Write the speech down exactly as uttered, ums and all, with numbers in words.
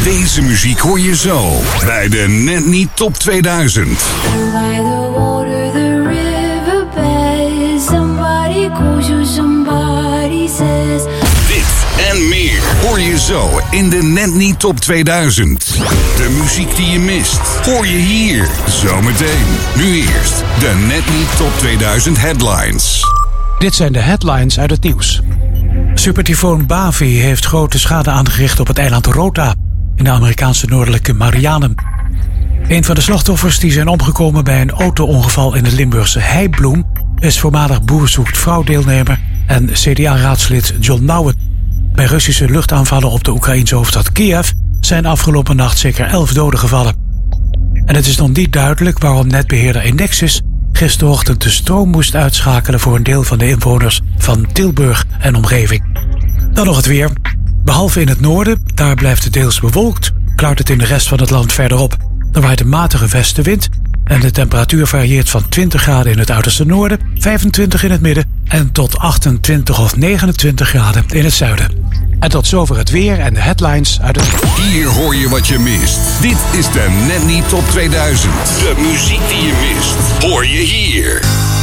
Deze muziek hoor je zo bij de Net Niet Top tweeduizend. By the water, the riverbed. Somebody calls you, somebody says. Dit en meer hoor je zo in de Net Niet Top tweeduizend. De muziek die je mist hoor je hier zometeen. Nu eerst de Net Niet Top tweeduizend headlines. Dit zijn de headlines uit het nieuws. Supertyfoon Bavi heeft grote schade aangericht op het eiland Rota in de Amerikaanse noordelijke Marianen. Een van de slachtoffers die zijn omgekomen bij een auto-ongeval in het Limburgse Heibloem is voormalig Boer zoekt vrouw-deelnemer en C D A-raadslid John Nouwen. Bij Russische luchtaanvallen op de Oekraïense hoofdstad Kiev zijn afgelopen nacht zeker elf doden gevallen. En het is nog niet duidelijk waarom netbeheerder Enexis gisterochtend de stroom moest uitschakelen voor een deel van de inwoners van Tilburg en omgeving. Dan nog het weer. Behalve in het noorden, daar blijft het deels bewolkt, klaart het in de rest van het land verderop. Er waait een matige westenwind en de temperatuur varieert van twintig graden in het uiterste noorden, vijfentwintig in het midden en tot achtentwintig of negenentwintig graden in het zuiden. En tot zover het weer en de headlines uit het... Hier hoor je wat je mist. Dit is de Net Niet Top tweeduizend. De muziek die je mist hoor je hier.